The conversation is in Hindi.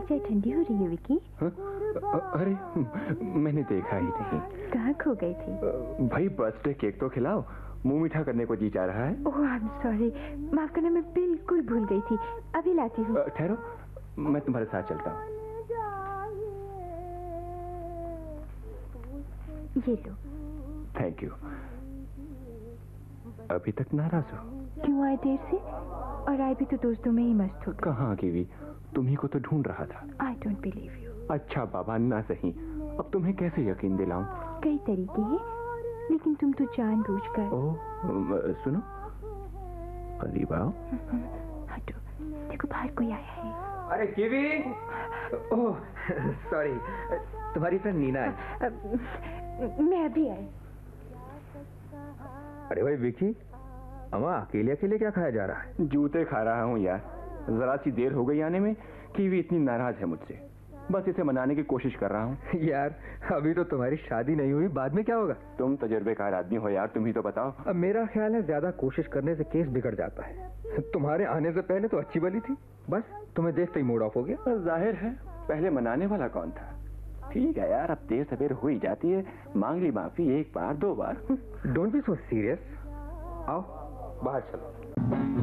चाय ठंडी हो रही है विकी। अरे मैंने देखा ही नहीं। कहाँ खो गई थी? भाई बर्थडे केक तो खिलाओ, मुंह मीठा करने को जी चाह रहा है। ओह आई एम सॉरी, माफ करना, मैं बिल्कुल भूल गई थी, अभी लाती हूँ। ठहरो, मैं तुम्हारे साथ चलता हूँ। ये लो। Thank you. अभी तक नाराज हो? क्यों आए देर से? और आए भी तो दोस्तों में ही मस्त हो गए। कहाँ कीवी, तुम्ही को तो ढूंढ रहा था। I don't believe you. अच्छा बाबा ना सही, अब तुम्हें कैसे यकीन दिलाऊं? कई तरीके हैं, लेकिन तुम तो जानबूझकर। ओह सुनो, करीब आओ। हटो, देखो बाहर कोई आया है। अरे कीवी, ओह सॉरी, तुम्हारी फ्रेंड नीना है। मैं अभी आई। अरे भाई विकी, अम्मा अकेले अकेले क्या खाया जा रहा है? जूते खा रहा हूँ यार, जरा सी देर हो गई आने में। कीवी इतनी नाराज है मुझसे, बस इसे मनाने की कोशिश कर रहा हूँ। यार अभी तो तुम्हारी शादी नहीं हुई, बाद में क्या होगा? तुम तजुर्बेकार आदमी हो यार, तुम ही तो बताओ। अब मेरा ख्याल है ज्यादा कोशिश करने से केस बिगड़ जाता है। तुम्हारे आने से पहले तो अच्छी भली थी, बस तुम्हें देखते ही मूड ऑफ हो गया। जाहिर है, पहले मनाने वाला कौन था? ठीक है यार, अब देर सवेर हो ही जाती है, मांग ली माफी, एक बार दो बार। Don't be so serious. आओ बाहर चलो।